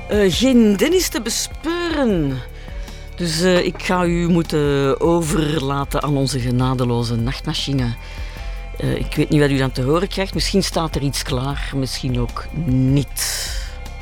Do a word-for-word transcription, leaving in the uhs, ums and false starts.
Uh, geen Dennis te bespeuren. Dus uh, ik ga u moeten overlaten aan onze genadeloze nachtmachine. Uh, ik weet niet wat u dan te horen krijgt. Misschien staat er iets klaar, misschien ook niet.